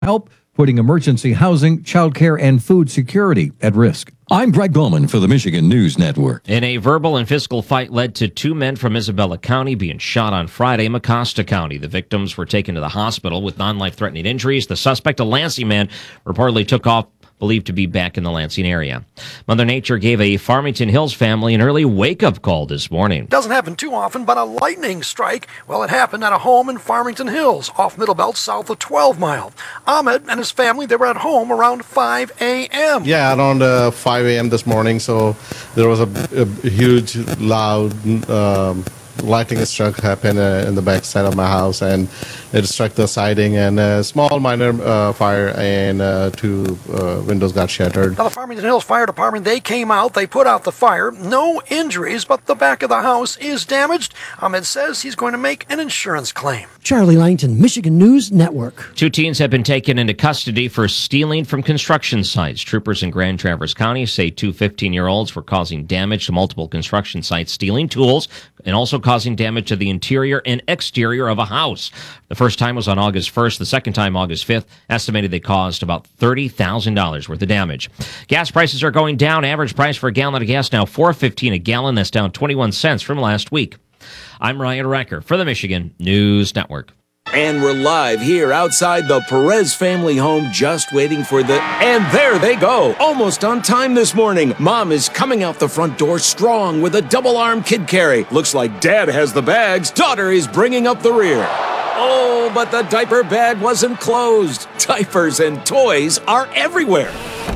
help, putting emergency housing, childcare, and food security at risk. I'm Greg Bowman for the Michigan News Network. In a verbal and physical fight led to 2 men from Isabella County being shot on Friday in Mecosta County. The victims were taken to the hospital with non-life-threatening injuries. The suspect, a Lansing man, reportedly took off, believed to be back in the Lansing area. Mother Nature gave a Farmington Hills family an early wake-up call this morning. Doesn't happen too often, but a lightning strike, well, it happened at a home in Farmington Hills, off Middle Belt, south of 12 Mile. Ahmed and his family, they were at home around 5 a.m. Yeah, around 5 a.m. this morning, so there was a huge, loud lightning struck happened in the back side of my house, and it struck the siding, and a small minor fire, and 2 windows got shattered. Now, the Farmington Hills Fire Department, they came out, they put out the fire. No injuries, but the back of the house is damaged. Ahmed says he's going to make an insurance claim. Charlie Langton, Michigan News Network. 2 teens have been taken into custody for stealing from construction sites. Troopers in Grand Traverse County say 2 15-year-olds were causing damage to multiple construction sites, stealing tools, and also causing damage to the interior and exterior of a house. The first time was on August 1st. The second time, August 5th. Estimated they caused about $30,000 worth of damage. Gas prices are going down. Average price for a gallon of gas now $4.15 a gallon. That's down 21 cents from last week. I'm Ryan Recker for the Michigan News Network. And we're live here outside the Perez family home, just waiting for and there they go, almost on time this morning. Mom is coming out the front door strong with a double-arm kid carry. Looks like Dad has the bags. Daughter is bringing up the rear. Oh, but the diaper bag wasn't closed. Diapers and toys are everywhere.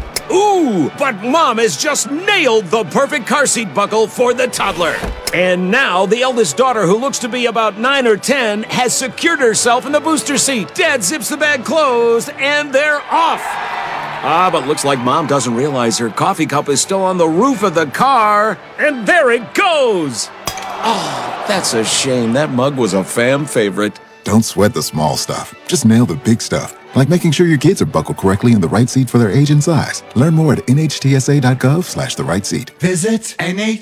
Ooh, but Mom has just nailed the perfect car seat buckle for the toddler. And now the eldest daughter, who looks to be about 9 or 10, has secured herself in the booster seat. Dad zips the bag closed, and they're off. But looks like Mom doesn't realize her coffee cup is still on the roof of the car. And there it goes. Oh, that's a shame. That mug was a fam favorite. Don't sweat the small stuff. Just nail the big stuff, like making sure your kids are buckled correctly in the right seat for their age and size. Learn more at nhtsa.gov/the right seat. Visit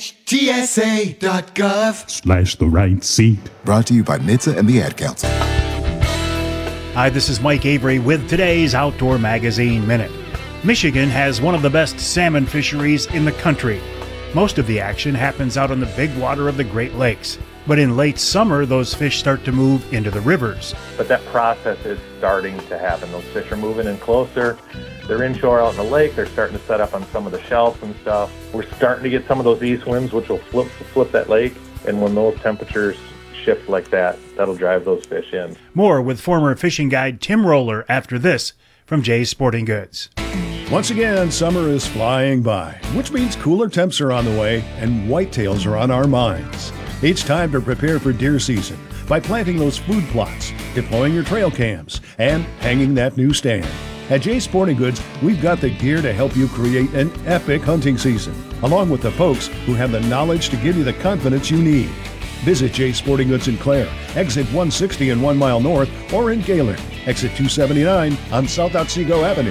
nhtsa.gov/the right seat. Brought to you by NHTSA and the Ad Council. Hi, this is Mike Avery with today's Outdoor Magazine Minute. Michigan has one of the best salmon fisheries in the country. Most of the action happens out on the big water of the Great Lakes. But in late summer, those fish start to move into the rivers. But that process is starting to happen. Those fish are moving in closer. They're inshore out in the lake. They're starting to set up on some of the shelves and stuff. We're starting to get some of those east winds, which will flip that lake. And when those temperatures shift like that, that'll drive those fish in. More with former fishing guide Tim Roller after this from Jay's Sporting Goods. Once again, summer is flying by, which means cooler temps are on the way and whitetails are on our minds. It's time to prepare for deer season by planting those food plots, deploying your trail cams, and hanging that new stand. At Jay's Sporting Goods, we've got the gear to help you create an epic hunting season, along with the folks who have the knowledge to give you the confidence you need. Visit Jay's Sporting Goods in Clare, exit 160 and 1 mile north, or in Gaylord, exit 279 on South Otsego Avenue.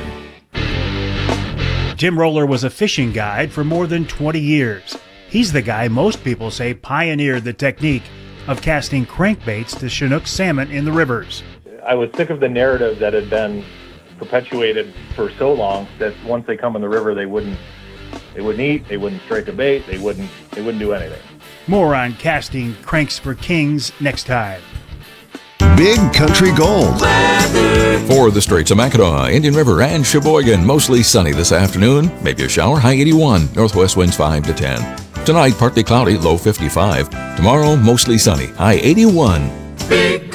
Tim Roller was a fishing guide for more than 20 years. He's the guy most people say pioneered the technique of casting crankbaits to Chinook salmon in the rivers. I was sick of the narrative that had been perpetuated for so long that once they come in the river, they wouldn't eat, they wouldn't strike a bait, they wouldn't do anything. More on casting cranks for kings next time. Big Country Gold. For the Straits of Mackinac, Indian River, and Sheboygan, mostly sunny this afternoon. Maybe a shower, high 81. Northwest winds 5 to 10. Tonight, partly cloudy, low 55. Tomorrow, mostly sunny, high 81. Big